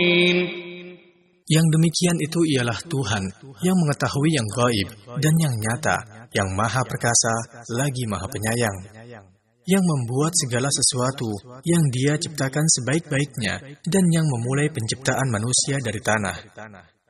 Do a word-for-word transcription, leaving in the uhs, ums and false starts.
Yang demikian itu ialah Tuhan yang mengetahui yang gaib dan yang nyata, yang maha perkasa lagi maha penyayang, yang membuat segala sesuatu yang Dia ciptakan sebaik-baiknya dan yang memulai penciptaan manusia dari tanah.